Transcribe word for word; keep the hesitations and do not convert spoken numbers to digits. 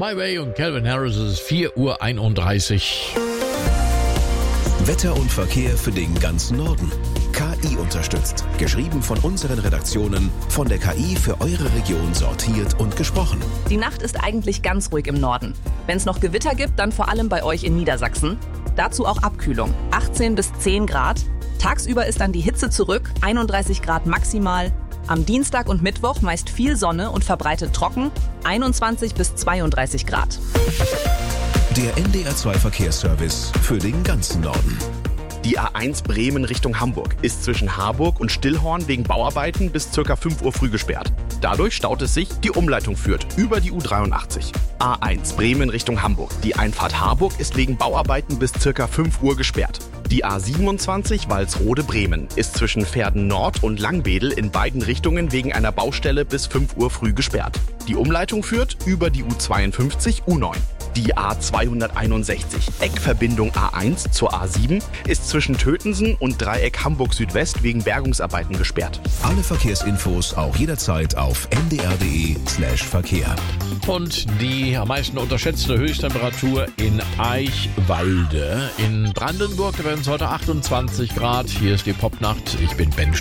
My Way und Calvin Harris, es ist vier Uhr einunddreißig. Wetter und Verkehr für den ganzen Norden. K I unterstützt. Geschrieben von unseren Redaktionen, von der K I für eure Region sortiert und gesprochen. Die Nacht ist eigentlich ganz ruhig im Norden. Wenn es noch Gewitter gibt, dann vor allem bei euch in Niedersachsen. Dazu auch Abkühlung, achtzehn bis zehn Grad. Tagsüber ist dann die Hitze zurück, einunddreißig Grad maximal. Am Dienstag und Mittwoch meist viel Sonne und verbreitet trocken, einundzwanzig bis zweiunddreißig Grad. Der N D R zwei Verkehrsservice für den ganzen Norden. Die A eins Bremen Richtung Hamburg ist zwischen Harburg und Stillhorn wegen Bauarbeiten bis ca. fünf Uhr früh gesperrt. Dadurch staut es sich, die Umleitung führt über die U dreiundachtzig. A eins Bremen Richtung Hamburg. Die Einfahrt Harburg ist wegen Bauarbeiten bis ca. fünf Uhr gesperrt. Die A siebenundzwanzig Walsrode Bremen ist zwischen Verden Nord und Langwedel in beiden Richtungen wegen einer Baustelle bis fünf Uhr früh gesperrt. Die Umleitung führt über die U zweiundfünfzig U neun. Die A zweihunderteinundsechzig, Eckverbindung A eins zur A sieben, ist zwischen Tötensen und Dreieck Hamburg Südwest wegen Bergungsarbeiten gesperrt. Alle Verkehrsinfos auch jederzeit auf n d r punkt d e slash Verkehr. Und die am meisten unterschätzte Höchsttemperatur in Eichwalde in Brandenburg, da werden es heute achtundzwanzig Grad. Hier ist die Popnacht. Ich bin Ben